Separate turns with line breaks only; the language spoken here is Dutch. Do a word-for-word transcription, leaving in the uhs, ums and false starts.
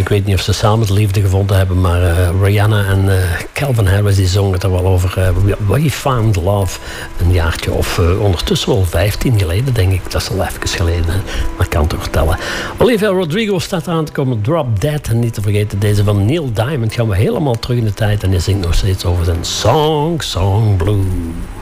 Ik weet niet of ze samen de liefde gevonden hebben, maar uh, Rihanna en uh, Calvin Harris die zongen het er wel over. Uh, We Found Love. Een jaartje of uh, ondertussen wel vijftien geleden, denk ik. Dat is al even geleden. Hè? Dat kan toch tellen. Olivia Rodrigo staat aan te komen. Drop Dead. En niet te vergeten deze van Neil Diamond. Gaan we helemaal terug in de tijd. En hij zingt nog steeds over zijn Song, Song Blue.